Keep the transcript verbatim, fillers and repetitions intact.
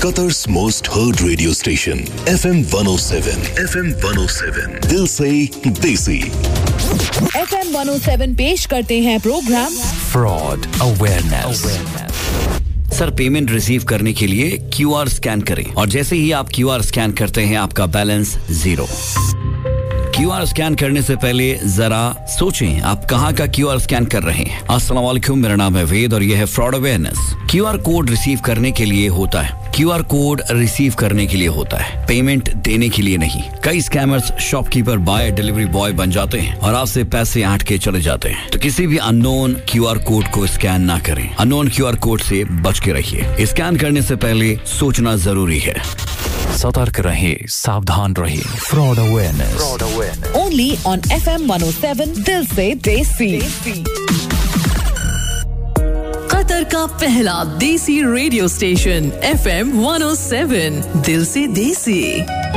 Qatar's most heard radio station, F M one oh seven. F M one oh seven. दिल से देसी. F M one oh seven पेश करते हैं programme Fraud Awareness. Sir, payment receive करने के लिए क्यूआर स्कैन करें और जैसे ही आप क्यूआर स्कैन करते हैं आपका बैलेंस जीरो. क्यूआर स्कैन करने से पहले जरा सोचें आप कहां का क्यूआर स्कैन कर रहे हैं. अस्सलाम वालेकुम, मेरा नाम है वेद और यह है fraud awareness. QR code receive करने के लिए होता है. क्यूआर कोड रिसीव करने के लिए होता है, पेमेंट देने के लिए नहीं. कई scammers shopkeeper, bye, delivery boy बन जाते हैं और आपसे पैसे ऐंठ के चले जाते हैं. तो किसी भी अननोन क्यूआर कोड को स्कैन ना करें. अननोन क्यूआर कोड से बच के रहिए. स्कैन करने से पहले सोचना जरूरी है. सतर्क रहे, सावधान रहे. Fraud awareness only on F M one oh seven दिल से देसी. कतर का पहला देसी radio station F M one oh seven दिल से देसी.